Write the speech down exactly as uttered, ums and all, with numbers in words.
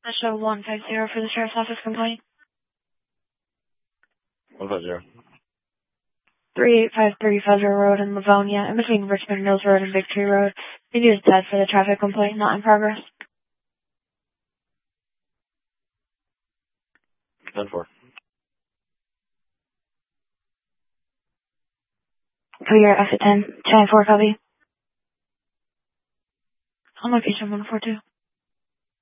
Show one five zero for the Sheriff's Office complaint. one five zero. three eight five three Fezzer Road in Livonia, in between Richmond Mills Road and Victory Road. You need a dead for the traffic complaint, not in progress. ten four. Clear F ten, ten four copy. On location one four two.